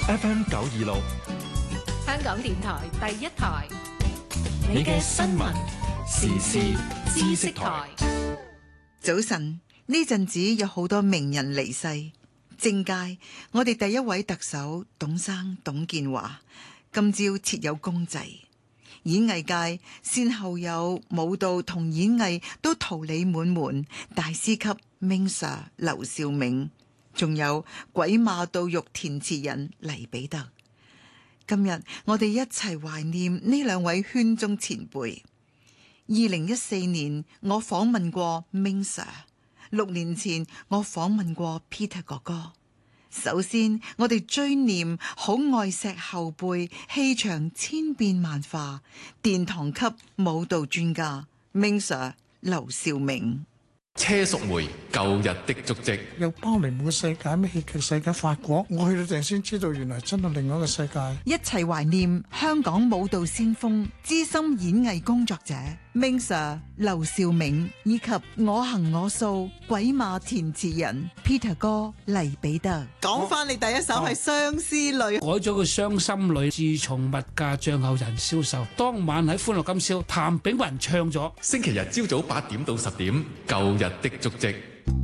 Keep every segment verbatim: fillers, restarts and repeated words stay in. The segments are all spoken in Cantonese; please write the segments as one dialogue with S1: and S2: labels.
S1: F M 九二六，
S2: 香港電台第一台，
S1: 你嘅新聞時事知識台。
S3: 早晨，呢陣子有好多名人離世。政界，我哋第一位特首董生董建華今朝設有公祭。演藝界先後有舞蹈同演藝都桃李滿門，大師級 Ming Sir 劉兆銘，仲有鬼馬到肉填詞人黎彼得。今日我哋一齊懷念呢兩位圈中前輩。二零一四年我訪問過 Ming Sir，六年前我訪問過 Peter 哥哥。首先，我哋追念好愛錫後輩，氣場千變萬化，殿堂級舞蹈專家 Ming Sir 劉兆銘。
S1: 車淑梅舊日的足跡，
S4: 有巴黎舞世界咩戲劇世界法國，我去到陣先知道原來真係另外一個世界。
S3: 一齊懷念香港舞蹈先鋒、資深演藝工作者 Ming Sir 劉兆銘，以及我行我素鬼馬填詞人 Peter 哥黎彼得。講翻你第一首係相思淚，
S5: 改咗個傷心淚。自從物價漲後人消瘦，當晚喺歡樂今宵，譚炳雲唱咗。
S1: 星期日朝早八點到十點，舊日的足跡。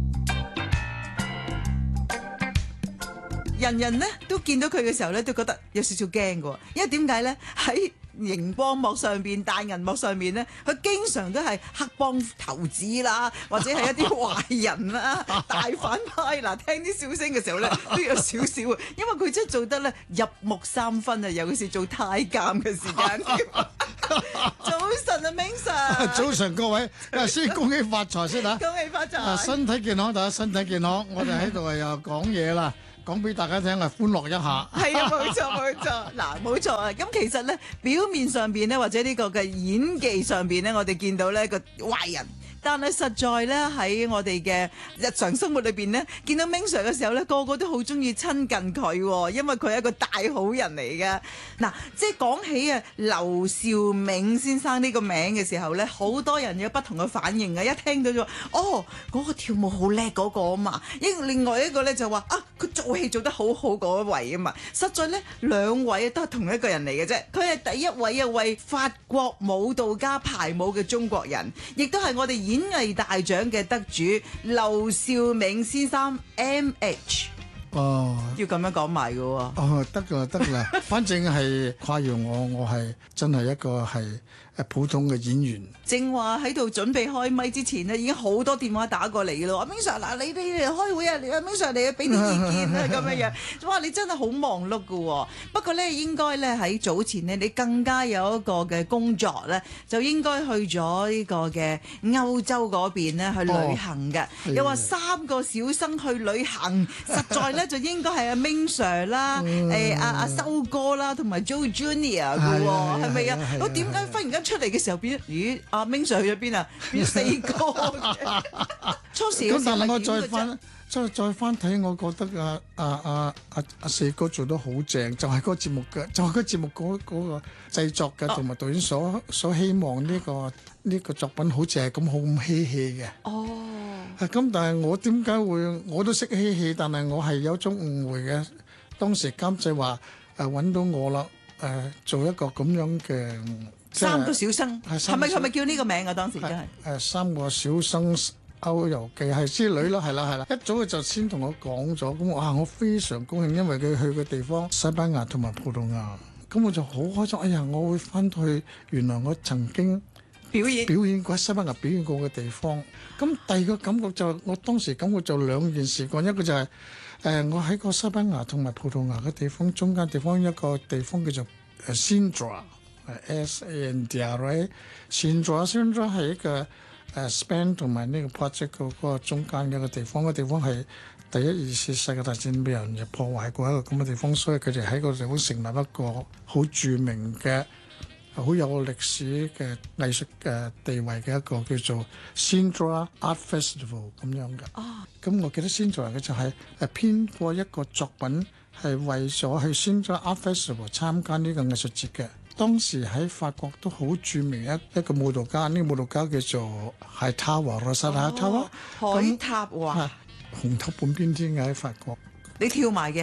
S3: 人人呢都見到佢嘅時候咧，都覺得有少少驚嘅，因為點解咧？喺熒光幕上邊、大銀幕上面咧，佢經常都係黑幫頭子啦，或者係一啲壞人啦、大反派嗱。聽啲笑聲嘅時候咧，都有少少啊，因為佢真係做得咧入木三分啊，尤其是做太監嘅時間。早晨啊，Ming Sir。
S4: 早晨各位，先恭喜發財先嚇，
S3: 恭喜發財，
S4: 身體健康，大家身體健康。我哋喺度啊又講嘢啦。講俾大家聽啊，歡樂一下。
S3: 係啊，冇錯冇錯。嗱，冇錯啊。咁其實咧，表面上邊咧，或者呢個嘅演技上邊咧，我哋見到咧個壞人。但係實在咧喺我哋嘅日常生活裏邊咧，見到 Ming Sir 嘅時候咧，個個都好中意親近佢，因為佢係一個大好人嚟嘅。嗱，即係講起啊劉兆銘先生呢個名嘅時候咧，好多人有不同嘅反應啊！一聽到就話哦，嗰個跳舞好叻嗰個啊嘛，一另外一個咧就話啊，佢做戲做得好好嗰位啊嘛。實在咧兩位都係同一個人嚟嘅啫，佢係第一位啊為法國舞蹈家排舞嘅中國人，亦都係我哋演藝大獎嘅得主劉兆銘先生 M H。
S4: 哦，
S3: 要咁樣講埋嘅喎。
S4: 哦，得㗎得啦，反正係誇耀我，我係真係一個係誒普通嘅演員。
S3: 正話喺度準備開咪之前咧，已經好多電話打過嚟嘅咯。Ming Sir，嗱，你你嚟開會啊，你阿 Ming Sir 嚟俾啲意見啊，咁樣樣。哇，你真係好忙碌嘅。不過咧，應該咧喺早前咧，你更加有一個嘅工作咧，就應該去咗呢個嘅歐洲嗰邊咧去旅行嘅。哦、又話三個小生去旅行，實在咧就應該係阿 Ming Sir 啦、誒阿阿修哥啦，同埋 Joe Junior 嘅喎，係咪啊？我點解忽然間出嚟嘅時候變咗？咦，阿 Ming Sir 去咗邊啊？變咗四個嘅。初時咁，
S4: 但係我再翻再再翻睇，我覺得啊啊啊啊啊四哥做得好正，就係、是、嗰個節目嘅，就係、是、個節目嗰、那、嗰個製作嘅，同埋導演所所希望呢、這個呢、這個作品好似係咁好咁嬉戲嘅。哦。咁但係我點解會我都識嬉戲，但係我係有種誤會嘅。當時監製話誒揾到我啦，誒、呃、做一個咁樣嘅。
S3: 三個小生係咪係咪叫呢個名啊？當時真係
S4: 誒三個小生歐遊記係之類咯，係啦係啦。一早佢就先同我講咗，咁我啊我非常高興，因為佢去嘅地方西班牙同埋葡萄牙，咁我就好開心。哎呀，我會翻到去原來我曾經表演表演過喺西班牙表演過嘅地方。咁第二個感覺就我當時感覺就兩件事幹，一個就係、是、誒、呃、我喺個西班牙同埋葡萄牙嘅地方中間地方一個地方叫做誒 Sintra。S A N D R，Sintra Sintra 係一個誒 Spain 同埋呢個 project 嗰個中間嘅一個地方，個地方係第一二次世界大戰俾人入破壞過一個咁嘅地方，所以佢哋喺個地方成立一個好著名嘅、好有歷史嘅藝術嘅地位嘅一個叫做 Sintra Art Festival 咁樣嘅。啊，咁我記得 Sintra 嘅就係誒編過一個作品，係為咗去 Sintra Art Festival 參加呢個藝術節嘅。當時喺法國都好著名一一個舞蹈家，呢、這個舞蹈家叫做海塔華羅薩海塔華。海塔華紅頭半邊天嘅喺法國。
S3: 你跳埋嘅？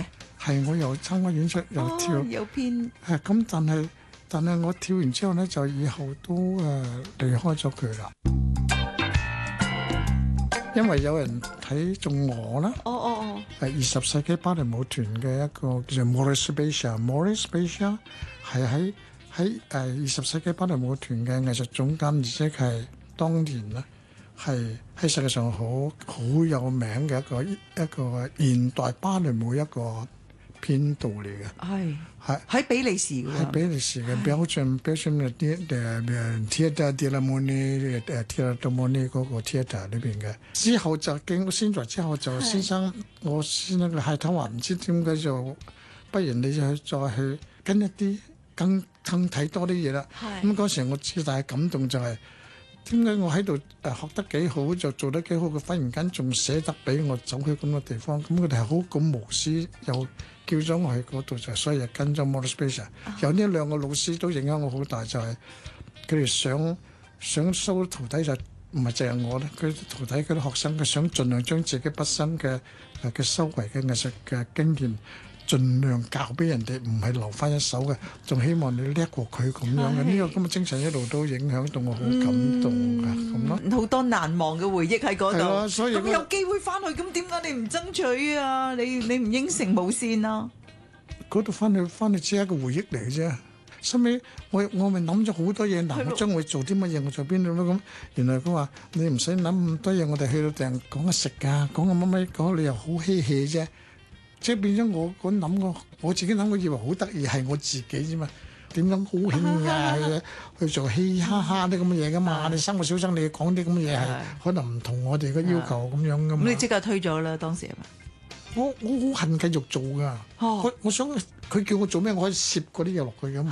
S4: 係我又參加演出又跳，
S3: 哦、有編
S4: 係咁，但係但係我跳完之後咧，就以後都誒、呃、離開咗佢啦。因為有人睇中我啦，
S3: 哦哦哦，
S4: 係二十世紀芭蕾舞團嘅一個叫做 Maurice Becher，Maurice Becher 係喺喺誒二十世紀芭蕾舞團嘅藝術總監，而且係當年咧係喺世界上好好有名嘅一個一個現代芭蕾舞一個編導嚟嘅，
S3: 係
S4: 係
S3: 喺比利時㗎，
S4: 喺比利時嘅標準標準嘅啲誒 Theatre de la Monnaie 誒 Theatre de Monnaie 嗰個 theatre 裏邊嘅。之後就經過先在之後就先生，我先生嘅係頭話唔知點解就，不如你就去再去跟一啲更更睇多啲嘢啦。咁嗰時我最大嘅感動就係點解我喺度誒學得幾好，就做得幾好，佢忽然間仲捨得俾我走去咁嘅地方，咁佢哋係好咁無私又。叫咗我去嗰度就，所以就跟咗 Maurice Becher。有呢兩個老師都影響我好大，就係佢哋想想收徒弟就唔係淨係我咧，佢徒弟佢啲學生佢想盡量將自己畢生嘅誒嘅修為嘅藝術嘅經驗，盡量教俾人哋，唔係留翻一手嘅，仲希望你叻過佢咁樣嘅。呢個咁嘅精神一路都影響到我好感動㗎，咁咯、嗯。
S3: 好多難忘嘅回憶喺嗰度。
S4: 所以
S3: 咁有機會翻去，咁點解你唔爭取啊？你你唔應承無線啊？
S4: 嗰度翻去翻去只係一個回憶嚟嘅啫。收尾我我咪諗咗好多嘢，嗱，我將會做啲乜嘢，我做邊度咯咁。原來佢話你唔使諗咁多嘢，我哋去到訂講下食㗎，講下乜乜，講你又好嬉戲啫。即係變咗我嗰諗個，我自己諗我以為好得意係我自己啫嘛。點樣好興啊？去做嘻哈哈啲咁嘅嘢噶嘛？你生活小生你講啲咁嘅嘢係可能唔同我哋嘅要求咁樣噶嘛？
S3: 咁你即刻推咗啦，當時係咪？
S4: 我我好恨繼續做噶，哦、我我想佢叫我做咩，我可以攝嗰啲嘢落去噶嘛。